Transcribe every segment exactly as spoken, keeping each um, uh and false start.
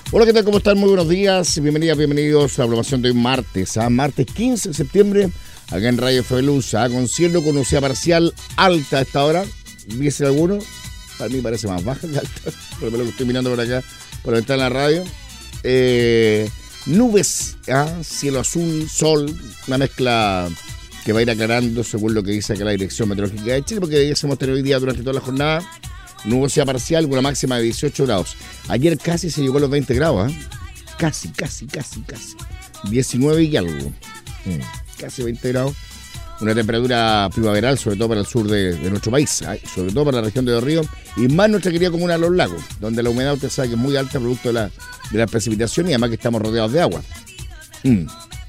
Hola, ¿qué tal? ¿Cómo están? Muy buenos días. Bienvenidas, bienvenidos a la programación de hoy martes, a martes quince de septiembre, acá en Radio Febelusa, con cielo con nubosidad parcial alta a esta hora. ¿Dice alguno? Para mí parece más baja que alta, por lo que estoy mirando por acá, por la ventana de la radio. Eh, nubes, ¿ah? Cielo azul, sol, una mezcla que va a ir aclarando según lo que dice acá la Dirección Meteorológica de Chile, porque hemos tenido hoy día durante toda la jornada nubosidad parcial con una máxima de dieciocho grados. Ayer casi se llegó a los veinte grados, ¿eh? Casi, casi, casi, casi. diecinueve y algo. Mm, casi veinte grados. Una temperatura primaveral, sobre todo para el sur de, de nuestro país, ¿eh? Sobre todo para la región de Dos Ríos y más nuestra querida comuna de Los Lagos, donde la humedad usted sabe que es muy alta producto de la, de la precipitación y además que estamos rodeados de agua. Mm.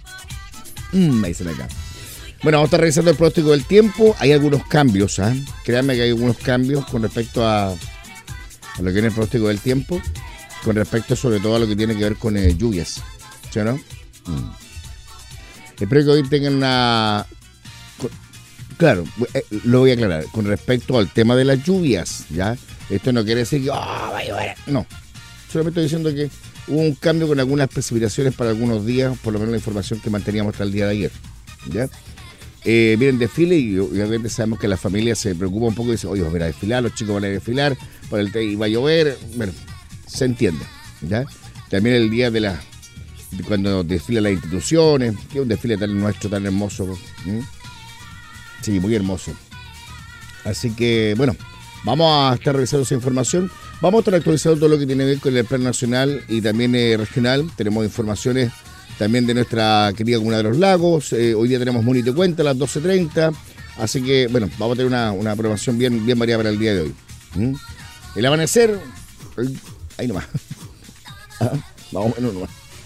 Mm, me dicen acá. Bueno, vamos a estar revisando el pronóstico del tiempo. Hay algunos cambios, ¿eh? Créanme que hay algunos cambios con respecto a, a lo que viene el pronóstico del tiempo, con respecto sobre todo a lo que tiene que ver con eh, lluvias, ¿sí o no? Mm. Espero que hoy tengan una... Con, claro, eh, lo voy a aclarar, con respecto al tema de las lluvias, ¿ya? Esto no quiere decir que... Oh, vaya, vaya. No, solamente estoy diciendo que hubo un cambio con algunas precipitaciones para algunos días, por lo menos la información que manteníamos hasta el día de ayer, ¿ya? Eh, vienen desfile y obviamente sabemos que la familia se preocupa un poco y dice, oye, vamos a ir a desfilar, los chicos van a desfilar, para el y va a llover, bueno, se entiende, ¿ya? También el día de la de cuando desfilan las instituciones, que es un desfile tan nuestro, tan hermoso, ¿eh? Sí, muy hermoso. Así que, bueno, vamos a estar revisando esa información, vamos a estar actualizando todo lo que tiene que ver con el plan nacional y también eh, regional, tenemos informaciones también de nuestra querida comuna de Los Lagos. Eh, hoy día tenemos Muni Te Cuenta a las doce treinta. Así que, bueno, vamos a tener una, una programación bien, bien variada para el día de hoy. ¿Mm? El amanecer, ahí nomás. ¿Ah? Más o menos nomás.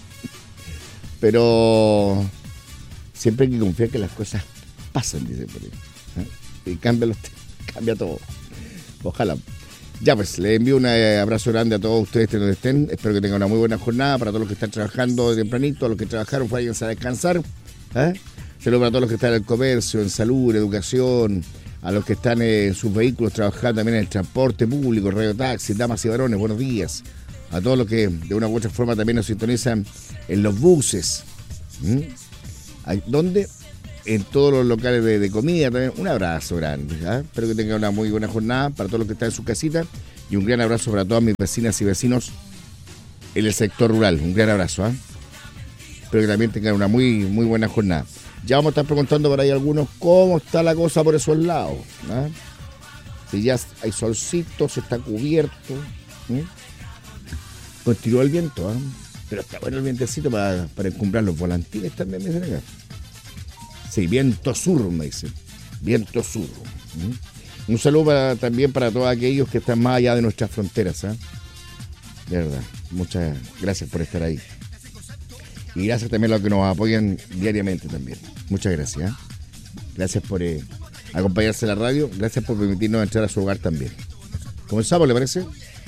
Pero siempre hay que confiar que las cosas pasan, dice por ahí. ¿Ah? Y cambia, los, cambia todo. Ojalá. Ya pues, les envío un abrazo grande a todos ustedes donde estén. Espero que tengan una muy buena jornada. Para todos los que están trabajando de tempranito, a los que trabajaron, váyanse a descansar. ¿Eh? Saludos para todos los que están en el comercio, en salud, en educación, a los que están en sus vehículos trabajando también en el transporte público, radiotaxi, damas y varones, buenos días. A todos los que de una u otra forma también nos sintonizan en los buses. ¿Mm? ¿Dónde? En todos los locales de, de comida también. Un abrazo grande, ¿eh? Espero que tengan una muy buena jornada para todos los que están en su casita y un gran abrazo para todas mis vecinas y vecinos en el sector rural. Un gran abrazo, ¿eh? Espero que también tengan una muy, muy buena jornada. Ya vamos a estar preguntando por ahí algunos cómo está la cosa por esos lados, ¿eh? Si ya hay solcito, se está cubierto, ¿eh? Continuó el viento, ¿eh? Pero está bueno el vientecito para, para encumbrar los volantines también, me dicen acá. Sí, viento sur, me dicen. Viento sur. ¿Mm? Un saludo para, también para todos aquellos que están más allá de nuestras fronteras, ¿eh? De verdad, muchas gracias por estar ahí. Y gracias también a los que nos apoyan diariamente también. Muchas gracias, ¿eh? Gracias por eh, acompañarse a la radio. Gracias por permitirnos entrar a su hogar también. ¿Comenzamos, le parece?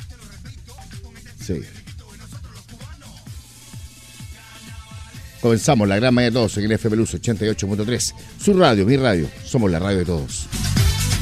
Sí. Comenzamos, la gran mayoría de todos, en el Febelusa ochenta y ocho punto tres. Su radio, mi radio, somos la radio de todos.